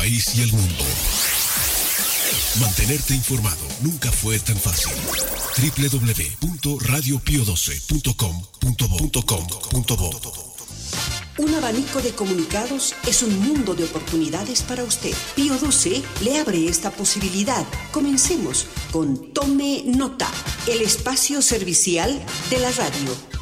país y el mundo. Mantenerte informado nunca fue tan fácil. www.radiopio12.com.bo. Un abanico de comunicados es un mundo de oportunidades para usted. Pío 12 le abre esta posibilidad. Comencemos con Tome Nota, el espacio servicial de la radio.